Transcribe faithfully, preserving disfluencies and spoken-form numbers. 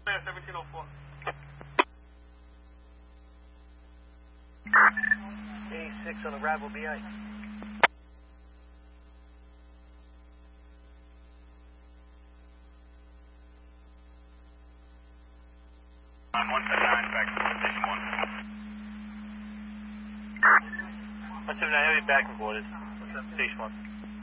seventeen oh four. eighty-six on the Radwell B I. On one seven nine, back to station one. one seven nine, heavy back reported. Station one.